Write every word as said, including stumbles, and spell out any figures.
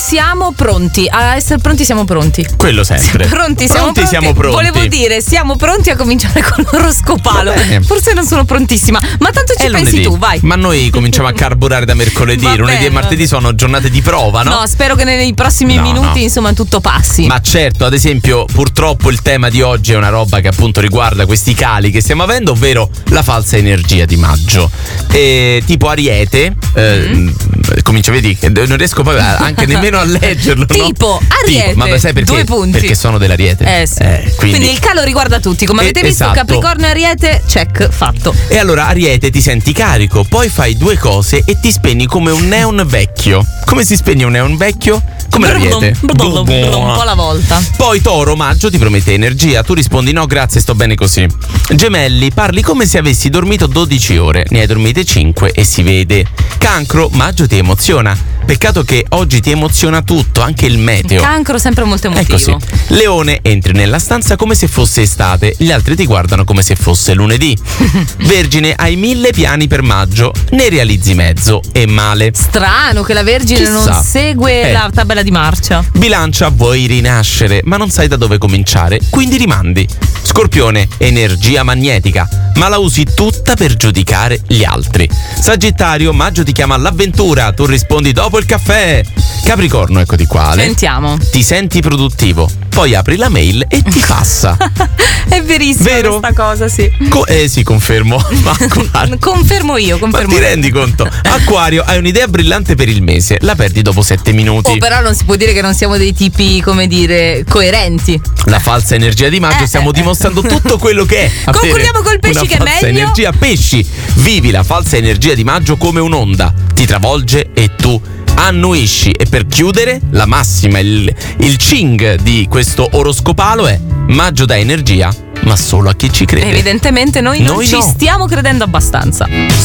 siamo pronti. A essere pronti siamo pronti. Quello sempre. Pronti, siamo pronti, pronti. siamo pronti. Volevo dire, siamo pronti a cominciare con l'oroscopalo. Forse non sono prontissima, ma tanto ci È pensi lunedì. tu, vai. Ma noi cominciamo a carburare da mercoledì. Va Lunedì bene, e martedì va sono giornate di prova, no? No, spero che nei prossimi No, minuti no. insomma tutto passi. Ma certo, ad esempio, purtroppo il tema di oggi è una roba che appunto riguarda questi cali che stiamo avendo, ovvero la falsa energia di maggio. E, tipo Ariete, eh, Mm. comincia, vedi, che non riesco poi a- anche nemmeno a leggerlo. no? Tipo, Ariete, Tipo, ma sai perché? due punti. Perché sono dell'Ariete. Eh sì. quindi. quindi... il calo riguarda tutti. Come avete Eh, visto, esatto. Capricorno e Ariete, check, fatto. E allora Ariete, ti senti carico, poi fai due cose e ti spegni come un neon vecchio. Come si spegne un neon vecchio? Come l'Ariete. Un po' alla volta. Poi Toro, maggio ti promette energia, tu rispondi no grazie, sto bene così. Gemelli, parli come se avessi dormito dodici ore, ne hai dormite cinque e si vede. Cancro, maggio ti emoziona, peccato che oggi ti emoziona tutto, anche il meteo. Cancro sempre molto È emotivo. così. Leone, entri nella stanza come se fosse estate, gli altri ti guardano come se fosse lunedì. Vergine, hai mille piani per maggio, ne realizzi mezzo e male. Strano che la Vergine Chissà. non segue Eh. la tabella di marcia. Bilancia, vuoi rinascere, ma non sai da dove cominciare, quindi rimandi. Scorpione, energia magnetica, ma la usi tutta per giudicare gli altri. Sagittario, maggio ti chiama all'avventura, tu rispondi dopo il caffè. Capricorno, eccoti qua. Ale. Sentiamo. Ti senti produttivo, poi apri la mail e ti passa. È verissima Vero? questa cosa, sì. Co- eh sì, confermo. Ma guarda. Confermo io, Ma confermo ti io. rendi conto? Acquario, hai un'idea brillante per il mese, la perdi dopo sette minuti. Oh, però non si può dire che non siamo dei tipi, come dire, coerenti. La falsa energia di maggio, Eh, stiamo eh, dimostrando tutto quello che è. avere Concludiamo col pesci, una che è falsa meglio. energia. Pesci, vivi la falsa energia di maggio come un'onda, ti travolge e tu annuisci. E per chiudere, la massima, il, il ching di questo oroscopalo è: maggio dà energia, ma solo a chi ci crede. Evidentemente noi, non Noi ci no. stiamo credendo abbastanza.